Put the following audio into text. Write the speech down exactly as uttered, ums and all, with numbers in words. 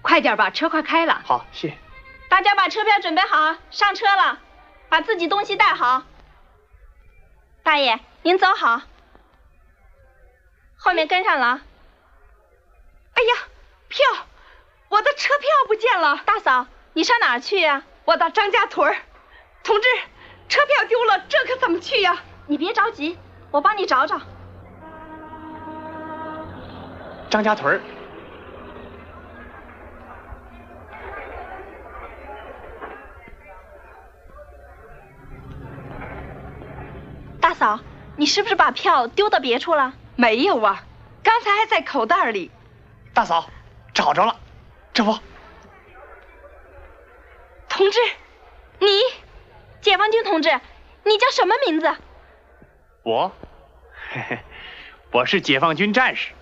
快点吧，车快开了。 好，谢。 大家把车票准备好，上车了，把自己东西带好。大爷，您走好，后面跟上了。 哎呀，票，我的车票不见了。 大嫂，你上哪儿去呀？ 我到张家屯儿。同志，车票丢了，这可怎么去呀？ 你别着急，我帮你找找。 张家屯儿。 大嫂，你是不是把票丢到别处了？ 没有啊，刚才还在口袋里。 大嫂，找着了，这不。 同志，你，解放军同志，你叫什么名字？ 我，嘿嘿，我是解放军战士，